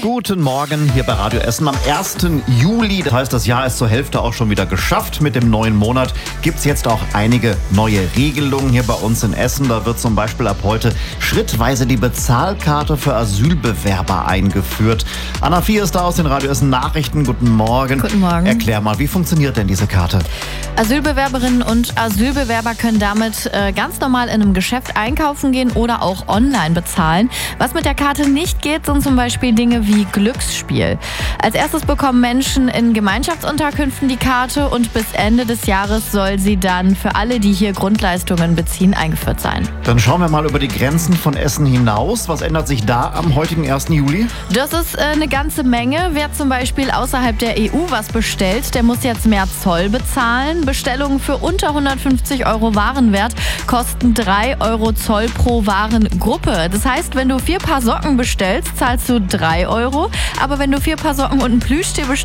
Guten Morgen hier bei Radio Essen am 1. Juli. Das heißt, das Jahr ist zur Hälfte auch schon wieder geschafft. Mit dem neuen Monat gibt es jetzt auch einige neue Regelungen hier bei uns in Essen. Da wird zum Beispiel ab heute schrittweise die Bezahlkarte für Asylbewerber eingeführt. Anna Vier ist da aus den Radio Essen Nachrichten. Guten Morgen. Guten Morgen. Erklär mal, wie funktioniert denn diese Karte? Asylbewerberinnen und Asylbewerber können damit ganz normal in einem Geschäft einkaufen gehen oder auch online bezahlen. Was mit der Karte nicht geht, sind zum Beispiel Dinge wie Glücksspiel. Als erstes bekommen Menschen in Gemeinschaftsunterkünften die Karte und bis Ende des Jahres soll sie dann für alle, die hier Grundleistungen beziehen, eingeführt sein. Dann schauen wir mal über die Grenzen von Essen hinaus. Was ändert sich da am heutigen 1. Juli? Das ist eine ganze Menge. Wer zum Beispiel außerhalb der EU was bestellt, der muss jetzt mehr Zoll bezahlen. Bestellungen für unter 150 € Warenwert kosten 3 € Zoll pro Warengruppe. Das heißt, wenn du 4 Paar Socken bestellst, zahlst du 3 €. Aber wenn du 4 Paar Socken und ein Plüschtier bestellst,